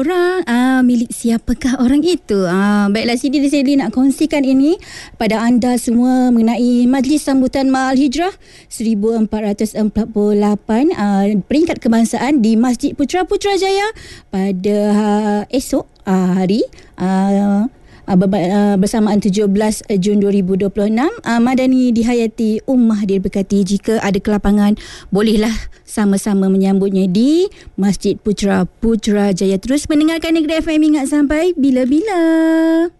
orang. Milik siapakah orang itu? Baiklah, Siti Seli nak kongsikan ini pada anda semua mengenai Majlis Sambutan Ma'al Hijrah 1448 peringkat kebangsaan di Masjid Putrajaya pada esok hari bersamaan 17 Jun 2026. Madani dihayati, Ummah diberkati. Jika ada kelapangan, bolehlah sama-sama menyambutnya di Masjid Putrajaya. Terus mendengarkan Negeri FM, ingat sampai bila-bila.